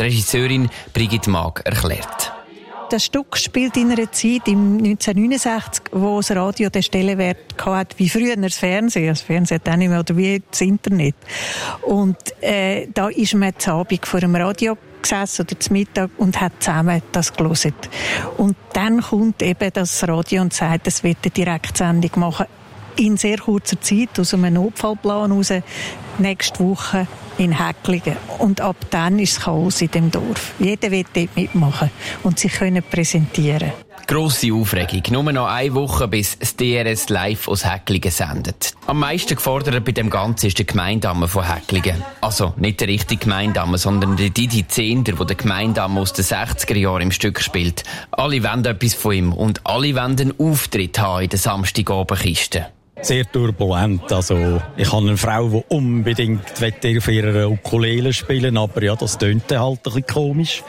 Regisseurin Brigitte Maag erklärt. Das Stück spielt in einer Zeit, im 1969, wo das Radio den Stellenwert hatte, wie früher das Fernsehen. Das Fernsehen hat auch nicht mehr, oder wie das Internet. Und da ist man zu Abend vor dem Radio gesessen oder zum Mittag und hat zusammen das gehört. Und dann kommt eben das Radio und sagt, es wird eine Direktsendung machen. In sehr kurzer Zeit, aus einem Notfallplan heraus, nächste Woche in Häcklingen. Und ab dann ist es Chaos in dem Dorf. Jeder will dort mitmachen und sich können präsentieren. Grosse Aufregung. Nur noch eine Woche, bis das DRS live aus Häcklingen sendet. Am meisten gefordert bei dem Ganzen ist der Gemeindamme von Häcklingen. Also nicht der richtige Gemeindamme, sondern der Didi Zehnder, der Gemeindamme aus den 60er Jahren im Stück spielt. Alle wollen etwas von ihm und alle wollen einen Auftritt haben in der Samstagabendkiste. Sehr turbulent. Also, ich habe eine Frau, die unbedingt auf ihrer Ukulele spielen will, aber ja, das tönt halt ein bisschen komisch.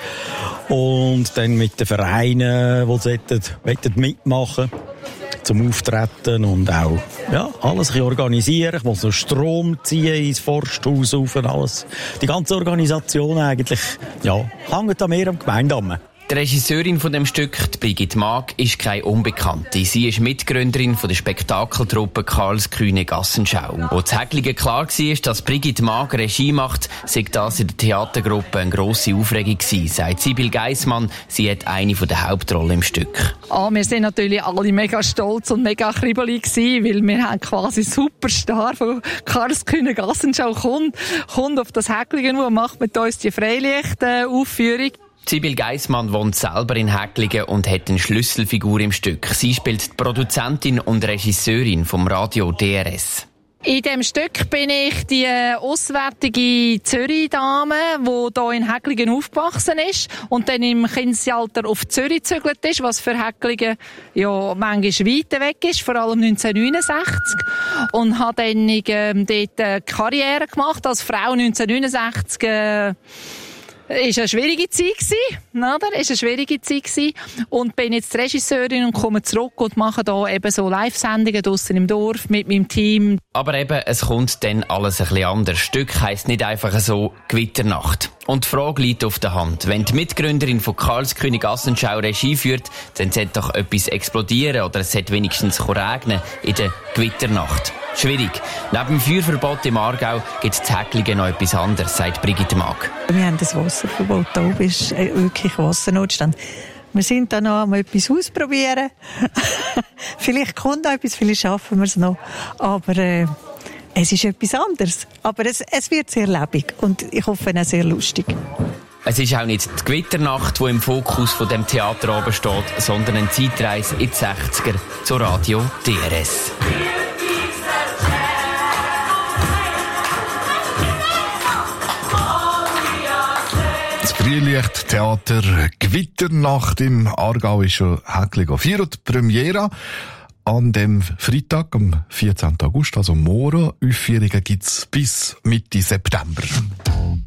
Und dann mit den Vereinen, die mitmachen zum Auftreten und auch alles organisieren. Ich muss noch Strom ziehen ins Forsthaus rauf und alles. Die ganze Organisation eigentlich, hängt an mir am Gemeindamme. Die Regisseurin von dem Stück, Brigitte Maag, ist keine Unbekannte. Sie ist Mitgründerin von der Spektakeltruppe Karlskühne Gassenschau. Wo zu Häcklingen klar war, dass Brigitte Maag Regie macht, sei das in der Theatergruppe eine grosse Aufregung gewesen, sagt Sibyl Geissmann. Sie hat eine der Hauptrollen im Stück. Wir sind natürlich alle mega stolz und mega kribbelig gewesen, weil wir haben quasi Superstar von Karlskühne Gassenschau kommt auf das Häcklingen und macht mit uns die Freilicht-Aufführung. Sibyl Geissmann wohnt selber in Häcklingen und hat eine Schlüsselfigur im Stück. Sie spielt die Produzentin und Regisseurin vom Radio DRS. In dem Stück bin ich die auswärtige Zürich-Dame, die hier in Häcklingen aufgewachsen ist und dann im Kindesalter auf Zürich gezügelt ist, was für Häcklingen manchmal weit weg ist, vor allem 1969. Und habe dann dort Karriere gemacht als Frau 1969. Ist eine schwierige Zeit gewesen. Und bin jetzt Regisseurin und komme zurück und mache da eben so Live-Sendungen draussen im Dorf mit meinem Team. Aber eben, es kommt dann alles ein bisschen anders. Das Stück heisst nicht einfach so Gewitternacht. Und die Frage liegt auf der Hand. Wenn die Mitgründerin von Karlskühne Gassenschau Regie führt, dann sollte doch etwas explodieren oder es sollte wenigstens regnen in der Gewitternacht. Schwierig. Neben dem Feuerverbot im Aargau gibt es in Häcklingen noch etwas anderes, sagt Brigitte Maag. Wir haben das Wasserverbot. Da oben ist wirklich Wassernotstand. Wir sind da noch einmal etwas ausprobieren. Vielleicht kommt noch etwas, vielleicht schaffen wir es noch. Aber es ist etwas anderes. Aber es wird sehr lebendig und ich hoffe auch sehr lustig. Es ist auch nicht die Gewitternacht, die im Fokus von dem Theater oben steht, sondern eine Zeitreise in die 60er zu Radio DRS. Freilichttheater Gewitternacht im Aargau ist schon Häcklingen 4 und die Premiere an dem Freitag, am 14. August, also morgen. Aufführungen gibt es bis Mitte September.